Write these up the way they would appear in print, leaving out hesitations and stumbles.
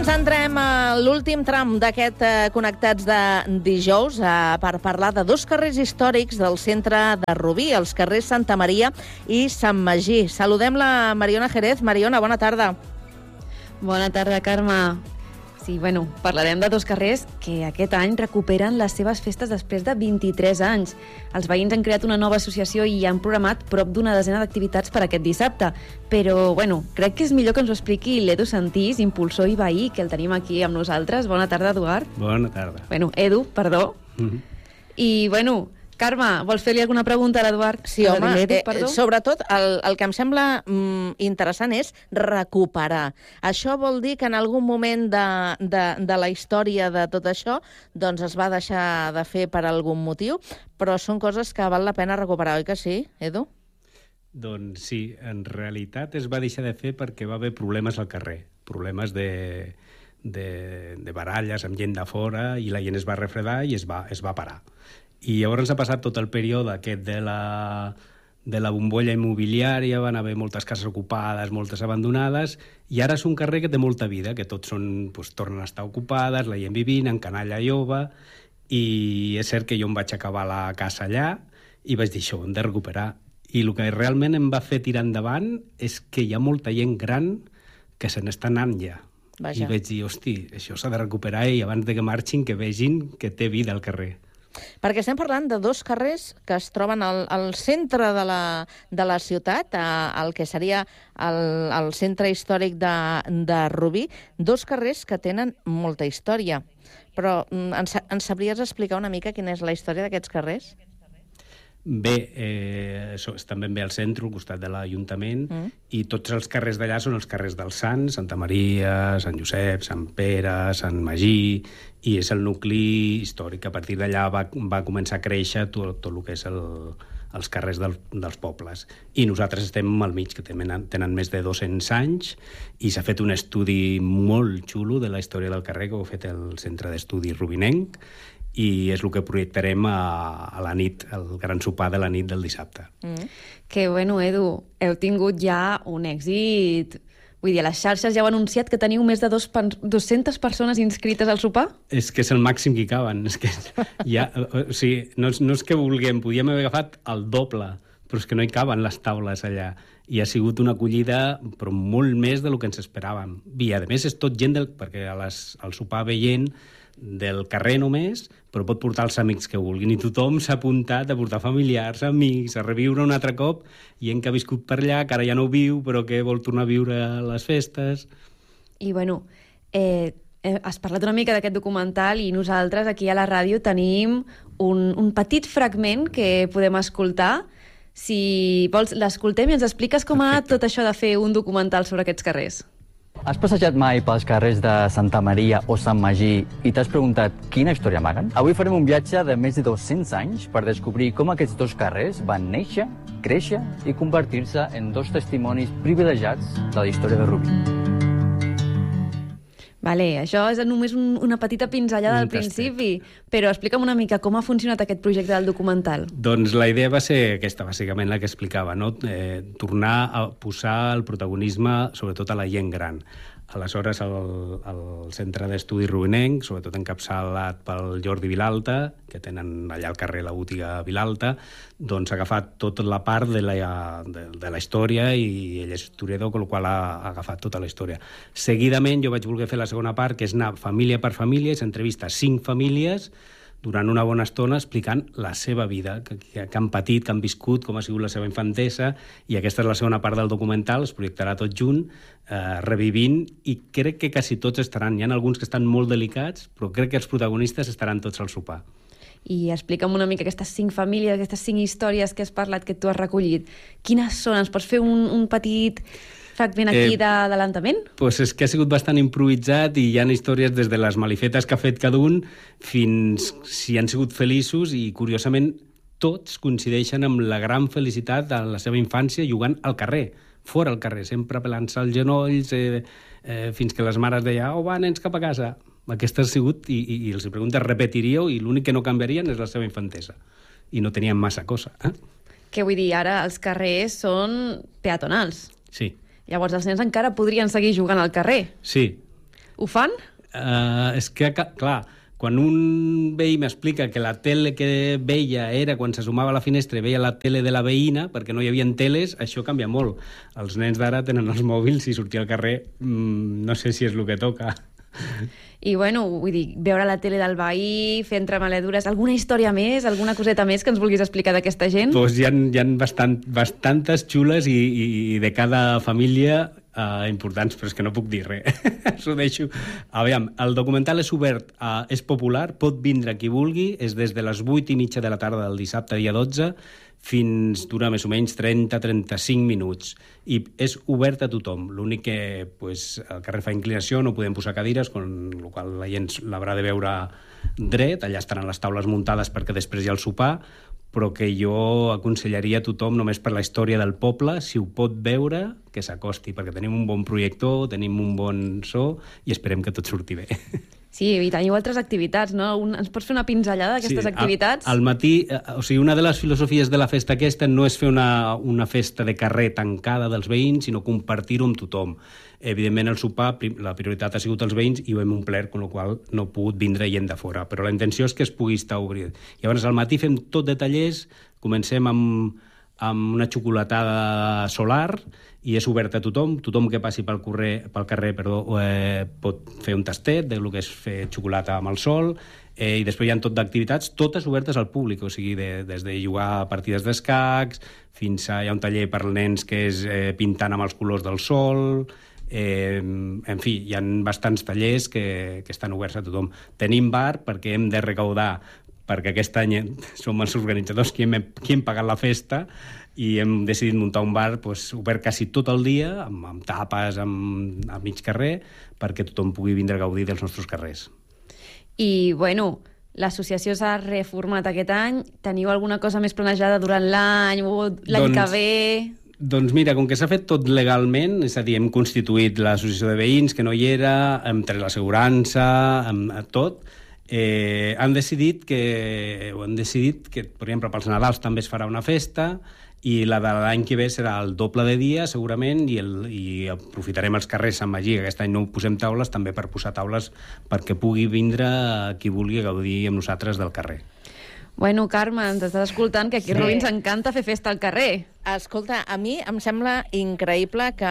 ens entrem a l'últim tram d'aquest Connectats de dijous per parlar de dos carrers històrics del centre de Rubí, els carrers Santa Maria i Sant Magí. Saludem la Mariona Jerez. Mariona, bona tarda. Bona tarda, Carme. Sí, parlarem de dos carrers que aquest any recuperen les seves festes després de 23 anys. Els veïns han creat una nova associació i han programat prop d'una desena d'activitats per aquest dissabte. Però, crec que és millor que ens ho expliqui l'Edu Santís, impulsor i veí, que el tenim aquí amb nosaltres. Bona tarda, Eduard. Bona tarda. Edu, perdó. I, Carme, vols fer-li alguna pregunta a l'Eduard? Sí, home, sobretot el que em sembla interessant és recuperar. Això vol dir que en algun moment de la història de tot això doncs es va deixar de fer per algun motiu, però són coses que val la pena recuperar, oi que sí, Edu? Doncs sí, en realitat es va deixar de fer perquè va haver problemes al carrer, problemes de baralles amb gent de fora i la gent es va refredar i es va parar. I llavors ha passat tot el període aquest de la bombolla immobiliària, van haver moltes cases ocupades, moltes abandonades, i ara és un carrer que té molta vida, que tots tornen a estar ocupades, la gent vivint, en canalla jove, i és cert que jo em vaig acabar la casa allà i vaig dir això, hem de recuperar. I el que realment em va fer tirar endavant és que hi ha molta gent gran que se n'està anant ja. Vaja. I vaig dir, hosti, això s'ha de recuperar i abans de que marxin que vegin que té vida al carrer. Perquè estem parlant de dos carrers que es troben al centre de la ciutat, el que seria el centre històric de Rubí, dos carrers que tenen molta història. Però ens sabries explicar una mica quina és la història d'aquests carrers? Bé, estan ben bé al centre, al costat de l'Ajuntament, i tots els carrers d'allà són els carrers dels Sants, Santa Maria, Sant Josep, Sant Pere, Sant Magí, i és el nucli històric. A partir d'allà va començar a créixer tot el que és els carrers dels pobles. I nosaltres estem al mig, que tenen més de 200 anys, i s'ha fet un estudi molt xulo de la història del carrer, que ho ha fet el Centre d'Estudi Rubinenc, i és el que projectarem a la nit, el gran sopar de la nit del dissabte. Que Edu, heu tingut ja un èxit. Vull dir, a les xarxes ja heu anunciat que teniu més de 200 persones inscrites al sopar? És que és el màxim que hi caben. És que no és que vulguem, podíem haver agafat el doble, però és que no hi caben les taules allà. I ha sigut una acollida, però molt més del que ens esperàvem. I, a més, és tot gent perquè al sopar ve gent del carrer només, però pot portar els amics que vulguin, i tothom s'ha apuntat a portar familiars, amics, a reviure un altre cop, gent que ha viscut per allà, que ara ja no viu, però que vol tornar a viure les festes. I has parlat una mica d'aquest documental i nosaltres aquí a la ràdio tenim un petit fragment que podem escoltar. Si vols, l'escoltem i ens expliques com ha anat tot això de fer un documental sobre aquests carrers. Has passejat mai pels carrers de Santa Maria o Sant Magí i t'has preguntat quina història amaguen? Avui farem un viatge de més de 200 anys per descobrir com aquests dos carrers van néixer, créixer i convertir-se en dos testimonis privilegiats de la història de Rubí. Això és només una petita pinzellada al principi, però explica'm una mica com ha funcionat aquest projecte del documental. Doncs la idea va ser aquesta, bàsicament, la que explicava, no? Tornar a posar el protagonisme, sobretot a la gent gran. Aleshores, el Centre d'Estudi Rubinenc, sobretot encapçalat pel Jordi Vilalta, que tenen allà al carrer la botiga Vilalta, doncs ha agafat tota la part de la història, i ell és historiador, amb la qual ha agafat tota la història. Seguidament jo vaig voler fer la segona part, que és anar família per família, i s'entrevista 5 famílies durant una bona estona explicant la seva vida, que han patit, que han viscut, com ha sigut la seva infantesa, i aquesta és la segona part del documental, es projectarà tot junt, revivint, i crec que quasi tots estaran. Hi ha alguns que estan molt delicats, però crec que els protagonistes estaran tots al sopar. I explica'm una mica aquestes 5 famílies, aquestes 5 històries que has parlat, que tu has recollit. Quines són? Ens pots fer un petit fragment aquí d'adelantament? Doncs és que ha sigut bastant improvisat, i hi ha històries des de les malifetes que ha fet cada un fins si han sigut feliços, i curiosament tots coincideixen amb la gran felicitat de la seva infància jugant al carrer, fora al carrer, sempre pelant-se els genolls, fins que les mares deien va, nens, cap a casa. Aquesta ha sigut, i els preguntes, repetiríeu, i l'únic que no canviarien és la seva infantesa. I no tenien massa cosa. Què vull dir, ara els carrers són peatonals. Sí. Llavors els nens encara podrien seguir jugant al carrer. Sí, Ho fan? És que, clar, quan un veí m'explica que la tele que veia era quan se sumava a la finestra i veia la tele de la veïna, perquè no hi havia teles, això canvia molt. Els nens d'ara tenen els mòbils i sortir al carrer no sé si és el que toca. I, bueno, vull dir, veure la tele del veí, fer entremaledures, alguna història més, alguna coseta més que ens vulguis explicar d'aquesta gent? Doncs hi ha bastantes xules i de cada família importants, però és que no puc dir res. S'ho deixo. Aviam, el documental és obert, és popular, pot vindre qui vulgui, és des de les 8:30 de la tarda del dissabte, dia 12, fins dura més o menys 30-35 minuts. I és obert a tothom. L'únic que el carrer fa inclinació, no podem posar cadires, amb la qual la gent l'haurà de veure dret, allà estaran les taules muntades perquè després hi ha el sopar, però que jo aconsellaria a tothom, només per la història del poble, si ho pot veure, que s'acosti, perquè tenim un bon projector, tenim un bon so i esperem que tot surti bé. Sí, i teniu altres activitats, no? Ens pots fer una pinzellada d'aquestes activitats? Al matí, una de les filosofies de la festa aquesta no és fer una festa de carrer tancada dels veïns, sinó compartir-ho amb tothom. Evidentment, el sopar, la prioritat ha sigut els veïns i ho hem omplert, amb la qual cosa no ha pogut vindre gent de fora. Però la intenció és que es pugui estar obrit. Llavors, al matí fem tot de tallers, comencem amb una xocolatada solar i és obert a tothom. Tothom que passi pel carrer pot fer un tastet del que és fer xocolata amb el sol, i després hi ha tot d'activitats, totes obertes al públic, o sigui, des de jugar a partides d'escacs fins a hi ha un taller per nens que és pintant amb els colors del sol. En fi, hi ha bastants tallers que estan oberts a tothom. Tenim bar perquè hem de recaudar, perquè aquest any som els organitzadors qui hem pagat la festa i hem decidit muntar un bar obert quasi tot el dia, amb tapes a mig carrer, perquè tothom pugui vindre a gaudir dels nostres carrers. I, bueno, l'associació s'ha reformat aquest any. Teniu alguna cosa més planejada durant l'any o l'any que ve? Doncs mira, com que s'ha fet tot legalment, és a dir, hem constituït l'associació de veïns, que no hi era, hem tret l'assegurança, tot, han decidit que, per exemple, pels Nadals també es farà una festa i la de l'any que ve serà el doble de dia, segurament, i aprofitarem els carrers Sant Magí, que aquest any no posem taules, també per posar taules perquè pugui vindre qui vulgui gaudir amb nosaltres del carrer. Bueno, Carme, ens estàs escoltant, que aquí a Rubí ens encanta fer festa al carrer. Escolta, a mi em sembla increïble que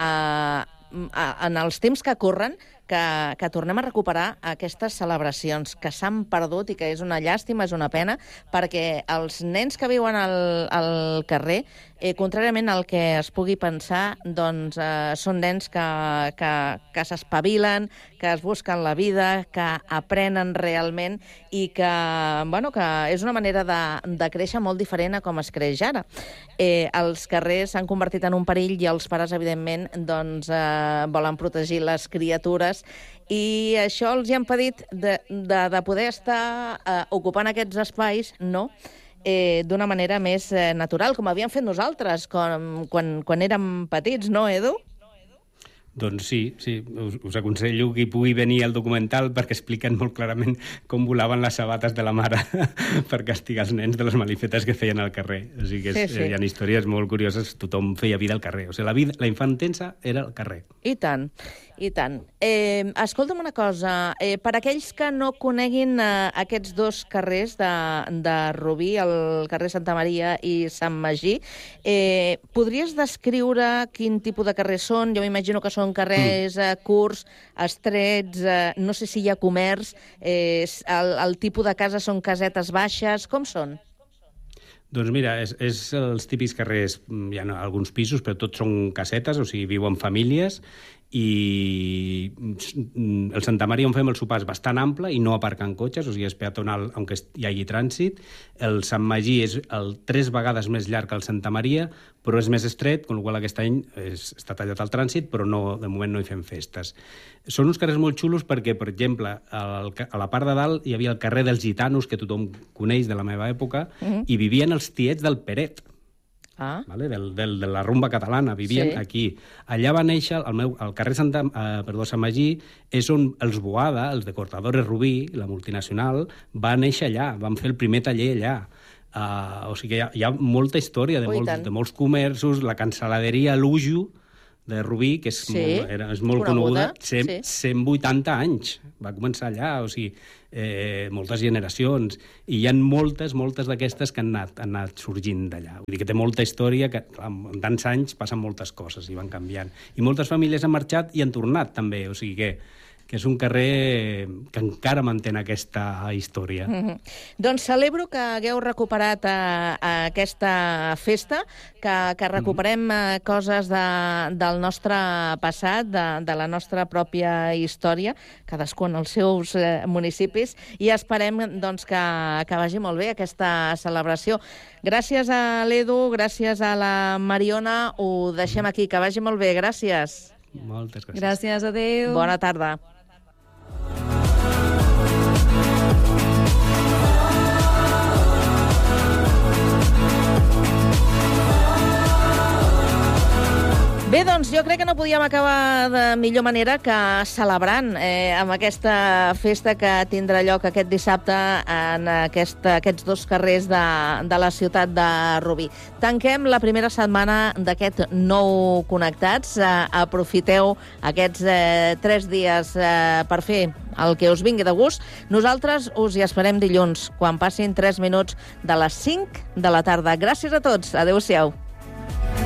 en els temps que corren que tornem a recuperar aquestes celebracions que s'han perdut i que és una llàstima, és una pena, perquè els nens que viuen al carrer, contràriament al que es pugui pensar, doncs són nens que s'espavilen, que es busquen la vida, que aprenen realment i que és una manera de créixer molt diferent a com es creix ara. Els carrers s'han convertit en un perill i els pares, evidentment, doncs, volen protegir les criatures i això els hi ha impedit de poder estar ocupant aquests espais, no?, d'una manera més natural, com havíem fet nosaltres quan érem petits, no, Edu? Doncs sí, us aconsello que hi pugui venir al documental perquè expliquen molt clarament com volaven les sabates de la mare per castigar els nens de les malifetes que feien al carrer. O sigui que hi ha històries molt curioses, tothom feia vida al carrer. O sigui, la infantença era al carrer. I tant, i tant. Escolta'm una cosa, per aquells que no coneguin aquests dos carrers de Rubí, el carrer Santa Maria i Sant Magí, podries descriure quin tipus de carrers són? Jo m'imagino que són carrers curts, estrets, no sé si hi ha comerç, el tipus de casa són casetes baixes, com són? Doncs mira, és els típics carrers, hi ha alguns pisos, però tots són casetes, o sigui, viuen famílies, i el Santa Maria on fem el sopar és bastant ample i no aparcant cotxes, o sigui, és peatonal aunque hi hagi trànsit. El Sant Magí és 3 vegades més llarg que el Santa Maria, però és més estret, amb la qual cosa aquest any està tallat el trànsit, però de moment no hi fem festes. Són uns carrers molt xulos perquè, per exemple, a la part de dalt hi havia el carrer dels Gitanos, que tothom coneix de la meva època, i vivien els tiets del Peret. De la rumba catalana, vivien aquí. Allà va néixer, el carrer Sant Magí, és on els Boada, els de Cortadores Rubí, la multinacional, va néixer allà, van fer el primer taller allà. O sigui que hi ha molta història de molts comerços, la cancel·laderia Lujo, de Rubí, que és, és molt coneguda, 180 anys. Va començar allà, o sigui, moltes generacions. I hi ha moltes d'aquestes que han anat sorgint d'allà. Vull dir que té molta història, que clar, en tants anys passen moltes coses i van canviant. I moltes famílies han marxat i han tornat, també. O sigui que és un carrer que encara mantén aquesta història. Doncs celebro que hagueu recuperat aquesta festa, que recuperem coses del nostre passat, de la nostra pròpia història, cadascú en els seus municipis, i esperem doncs, que vagi molt bé aquesta celebració. Gràcies a l'Edu, gràcies a la Mariona, ho deixem aquí. Que vagi molt bé, gràcies. Moltes gràcies. Gràcies, adéu. Bona tarda. Bé, doncs jo crec que no podíem acabar de millor manera que celebrant amb aquesta festa que tindrà lloc aquest dissabte en aquests dos carrers de la ciutat de Rubí. Tanquem la primera setmana d'aquest nou Connectats. Aprofiteu aquests 3 dies per fer el que us vingui de gust. Nosaltres us hi esperem dilluns, quan passin 3 minuts de les 5 de la tarda. Gràcies a tots. Adéu-siau.